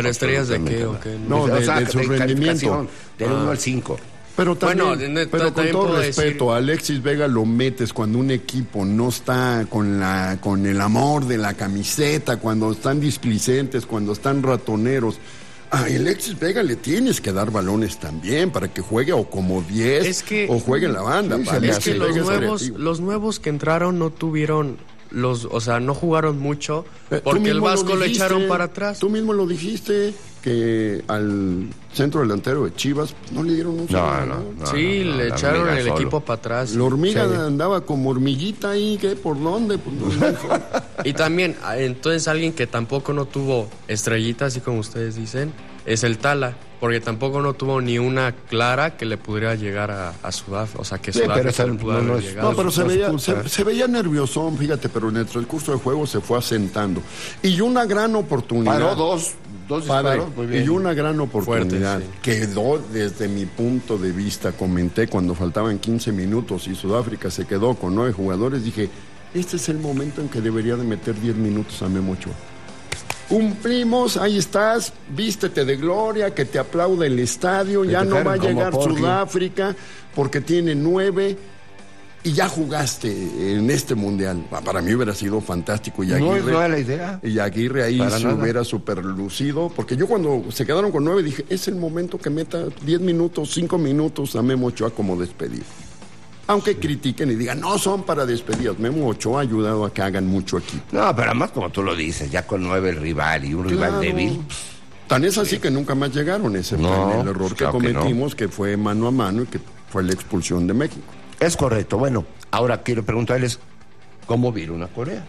estrellas de qué o qué? No, O sea, de su rendimiento. Del 1 al 5. Pero también, Bueno, pero con también todo puedo respeto, decir... Alexis Vega lo metes cuando un equipo no está con el amor de la camiseta, cuando están displicentes, cuando están ratoneros. A Alexis Vega le tienes que dar balones también para que juegue o como 10 o juegue en la banda. Sí, Es que los nuevos que entraron no tuvieron o sea, no jugaron mucho porque el Vasco lo echaron para atrás. Tú mismo lo dijiste, que al centro delantero de Chivas no le dieron un solo. Sí, le echaron el equipo para atrás. La hormiga andaba como hormiguita ahí, ¿qué? ¿Por dónde? Pues no. Y también, entonces alguien que tampoco no tuvo estrellita, así como ustedes dicen, es el Tala, porque tampoco no tuvo ni una clara que le pudiera llegar a Sudáfrica, o sea, que Sudáfrica le pudiera haber llegado. No, pero se veía nerviosón, fíjate, pero en el transcurso del juego se fue asentando. Y una gran oportunidad. Paró dos disparos, muy bien. Y una gran oportunidad. Fuerte, sí. Quedó desde mi punto de vista, comenté cuando faltaban 15 minutos y Sudáfrica se quedó con 9 jugadores, dije, este es el momento en que debería de meter 10 minutos a Memo Ochoa. Cumplimos, ahí estás, vístete de gloria, que te aplaude el estadio, ya no va a llegar Sudáfrica porque tiene 9 y ya jugaste en este mundial. Para mí hubiera sido fantástico. Y Aguirre, no es la idea. Y Aguirre ahí Para se nada. hubiera superlucido, porque yo cuando se quedaron con 9 dije, es el momento que meta 10 minutos, 5 minutos a Memo Ochoa como despedida. Aunque critiquen y digan, no son para despedidas. Memo Ochoa ha ayudado a que hagan mucho equipo. No, pero además, como tú lo dices, ya con 9 el rival y un rival débil. Tan es así que nunca más llegaron. Ese fue el error que cometimos, que fue mano a mano y que fue la expulsión de México. Es correcto. Bueno, ahora quiero preguntarles, ¿cómo vieron a Corea?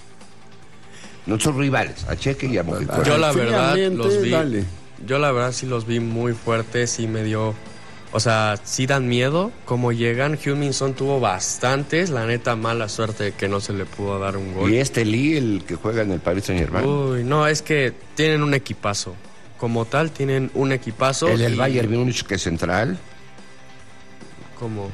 Nuestros rivales, a Cheque y a México. Yo la verdad los vi. Dale. Yo la verdad sí los vi muy fuertes y me dio... O sea, sí dan miedo cómo llegan. Heung-min Son tuvo bastantes. La neta, mala suerte de que no se le pudo dar un gol. Y Lee, el que juega en el Paris Saint-Germain. Uy, no, es que tienen un equipazo. Como tal, tienen un equipazo. El del Bayern Múnich, que es central. ¿Cómo?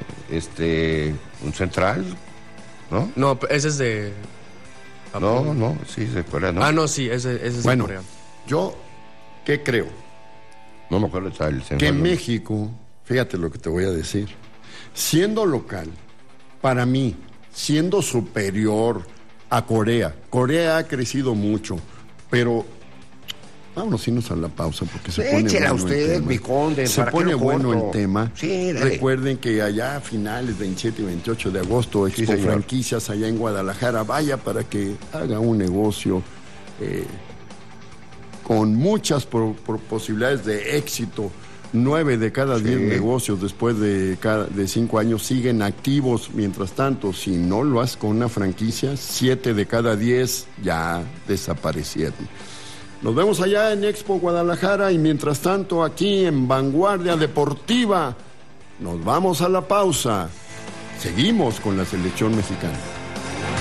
Un central, ¿no? No, ese es de... Japón. No, sí, es de Corea, ¿no? Ah, no, sí, ese es de Corea. Yo, ¿qué creo? No me acuerdo el central. Que México, fíjate lo que te voy a decir, siendo local, para mí, siendo superior a Corea ha crecido mucho, pero vámonos irnos a la pausa porque se pone Échela bueno usted, el tema. mi conde, Se ¿para qué pone lo bueno corto? el tema. Sí, dale. Recuerden que allá a finales 27 y 28 de agosto, Expo señor. Franquicias allá en Guadalajara, vaya para que haga un negocio con muchas posibilidades de éxito. 9 de cada 10 negocios después de 5 años siguen activos. Mientras tanto, si no lo haces con una franquicia, 7 de cada 10 ya desaparecieron. Nos vemos allá en Expo Guadalajara y mientras tanto aquí en Vanguardia Deportiva nos vamos a la pausa. Seguimos con la selección mexicana.